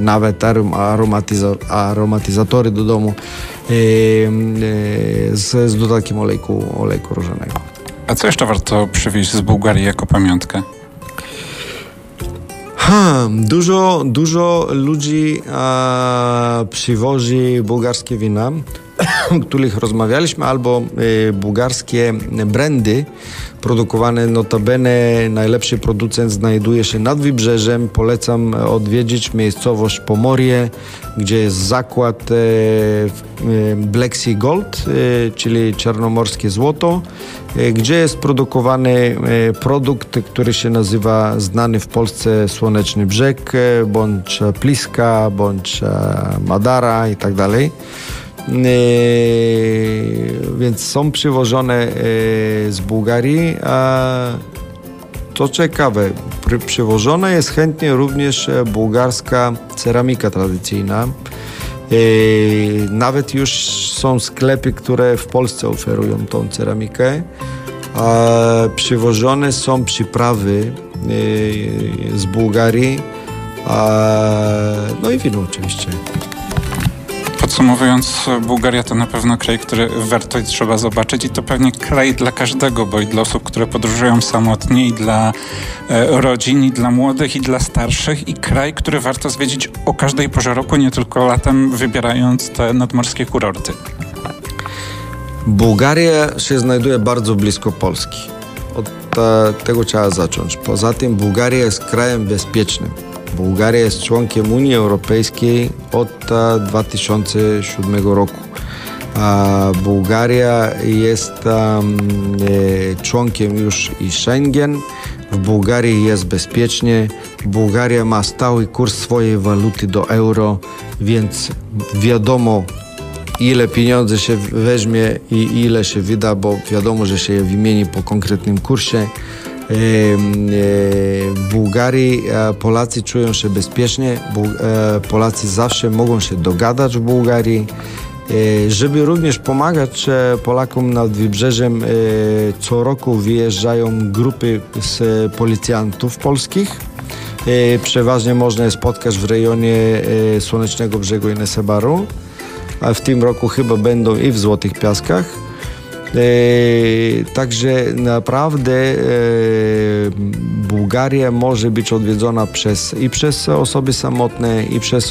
nawet aromatyzatory do domu z dodatkiem olejku różanego. A co jeszcze warto przywieźć z Bułgarii jako pamiątkę? Dużo ludzi przywozi bułgarskie wina, o których rozmawialiśmy, albo bułgarskie brandy produkowane. Notabene najlepszy producent znajduje się nad wybrzeżem. Polecam odwiedzić miejscowość Pomorie, gdzie jest zakład Black Sea Gold, czyli czarnomorskie złoto, gdzie jest produkowany produkt, który się nazywa znany w Polsce Słoneczny Brzeg, bądź Pliska, bądź Madara i tak dalej. Więc są przywożone z Bułgarii, a co ciekawe, przywożona jest chętnie również bułgarska ceramika tradycyjna. Nawet już są sklepy, które w Polsce oferują tą ceramikę. Przywożone są przyprawy z Bułgarii, no i wino oczywiście. Podsumowując, Bułgaria to na pewno kraj, który warto i trzeba zobaczyć, i to pewnie kraj dla każdego, bo i dla osób, które podróżują samotnie, i dla rodzin, i dla młodych, i dla starszych, i kraj, który warto zwiedzić o każdej porze roku, nie tylko latem, wybierając te nadmorskie kurorty. Bułgaria się znajduje bardzo blisko Polski. Od tego trzeba zacząć. Poza tym Bułgaria jest krajem bezpiecznym. Bułgaria jest członkiem Unii Europejskiej od 2007 roku. Bułgaria jest członkiem już i Schengen. W Bułgarii jest bezpiecznie. Bułgaria ma stały kurs swojej waluty do euro, więc wiadomo, ile pieniędzy się weźmie i ile się wyda, bo wiadomo, że się je wymieni po konkretnym kursie. W Bułgarii Polacy czują się bezpiecznie. Polacy zawsze mogą się dogadać w Bułgarii. Żeby również pomagać Polakom nad wybrzeżem, co roku wyjeżdżają grupy z policjantów polskich. Przeważnie można je spotkać w rejonie Słonecznego Brzegu i Nesebaru. A w tym roku chyba będą i w Złotych Piaskach. Także naprawdę Bułgaria może być odwiedzona przez osoby samotne, i przez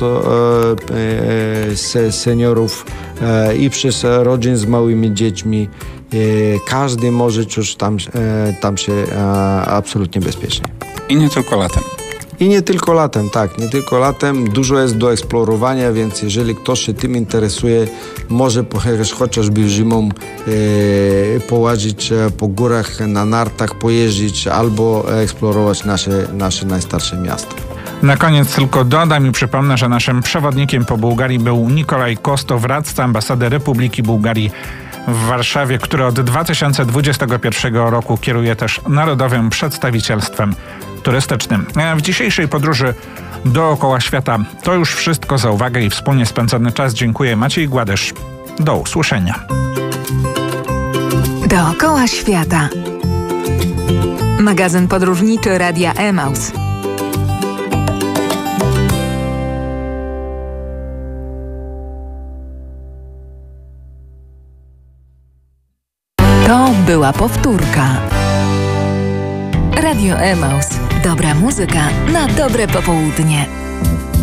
seniorów, i przez rodzin z małymi dziećmi. Każdy może czuć tam się absolutnie bezpiecznie. I nie tylko latem. I nie tylko latem, tak, nie tylko latem. Dużo jest do eksplorowania, więc jeżeli ktoś się tym interesuje, może pojechać chociażby zimą, połazić po górach, na nartach, pojeździć albo eksplorować nasze najstarsze miasta. Na koniec tylko dodam i przypomnę, że naszym przewodnikiem po Bułgarii był Nikolaj Kostow, radca ambasady Republiki Bułgarii w Warszawie, który od 2021 roku kieruje też Narodowym Przedstawicielstwem Turystycznym. W dzisiejszej podróży dookoła świata to już wszystko. Za uwagę i wspólnie spędzony czas dziękuję. Maciej Gładysz. Do usłyszenia. Dookoła świata. Magazyn podróżniczy Radia Emaus. To była powtórka. Radio Emaus. Dobra muzyka na dobre popołudnie.